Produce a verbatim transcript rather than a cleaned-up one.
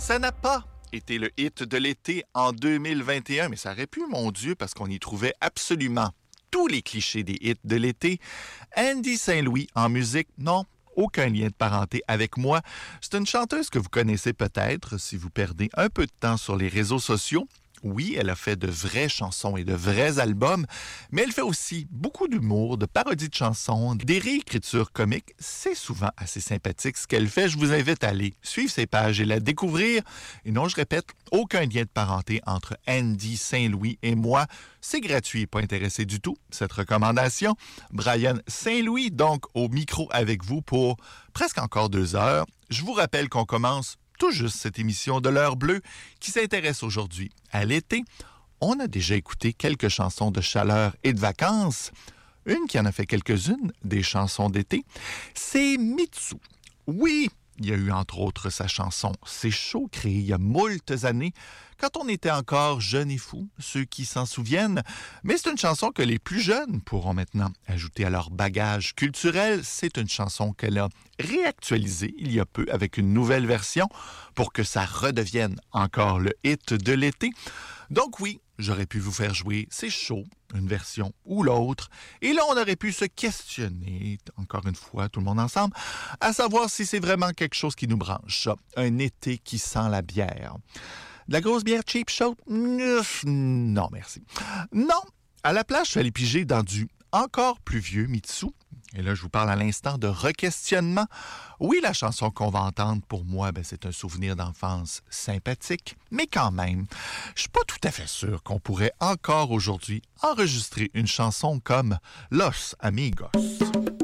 Ça n'a pas été le hit de l'été en deux mille vingt et un, mais ça aurait pu, mon Dieu, parce qu'on y trouvait absolument tous les clichés des hits de l'été. Andy Saint-Louis en musique, non, aucun lien de parenté avec moi. C'est une chanteuse que vous connaissez peut-être si vous perdez un peu de temps sur les réseaux sociaux. Oui, elle a fait de vraies chansons et de vrais albums, mais elle fait aussi beaucoup d'humour, de parodies de chansons, des réécritures comiques. C'est souvent assez sympathique ce qu'elle fait. Je vous invite à aller suivre ses pages et la découvrir. Et non, je répète, aucun lien de parenté entre Andy Saint-Louis et moi. C'est gratuit et pas intéressé du tout, cette recommandation. Brian Saint-Louis, donc, au micro avec vous pour presque encore deux heures. Je vous rappelle qu'on commence tout juste cette émission de l'heure bleue qui s'intéresse aujourd'hui à l'été. On a déjà écouté quelques chansons de chaleur et de vacances. Une qui en a fait quelques-unes, des chansons d'été, c'est Mitsou. Oui, il y a eu entre autres sa chanson « C'est chaud » créée il y a moultes années, quand on était encore jeunes et fous, ceux qui s'en souviennent. Mais c'est une chanson que les plus jeunes pourront maintenant ajouter à leur bagage culturel. C'est une chanson qu'elle a réactualisée il y a peu avec une nouvelle version pour que ça redevienne encore le hit de l'été. Donc oui, j'aurais pu vous faire jouer « C'est chaud », une version ou l'autre. Et là, on aurait pu se questionner, encore une fois, tout le monde ensemble, à savoir si c'est vraiment quelque chose qui nous branche, ça. Un été qui sent la bière. De la grosse bière cheap chaude? Non, merci. Non, à la place, je suis allé piger dans du encore plus vieux Mitsou. Et là, je vous parle à l'instant de requestionnement. Oui, la chanson qu'on va entendre, pour moi, ben, c'est un souvenir d'enfance sympathique, mais quand même, je suis pas tout à fait sûr qu'on pourrait encore aujourd'hui enregistrer une chanson comme Los Amigos.